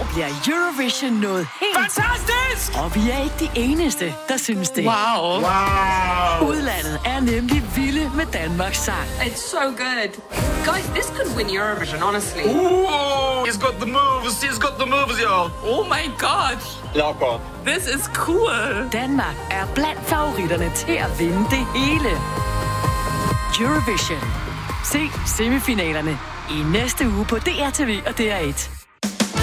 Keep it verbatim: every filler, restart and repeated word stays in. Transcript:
år bliver Eurovision noget helt... Fantastisk! Og vi er ikke de eneste, der synes det. Wow. Wow. Udlandet er nemlig vilde med Danmarks sang. It's so good. Guys, this could win Eurovision, honestly. Ooh, he's got the moves. He's got the moves, y'all. Oh my god. Jakob. This is cool. Danmark er blandt favoritterne til at vinde det hele. Eurovision. Se semifinalerne i næste uge på D R T V og D R et.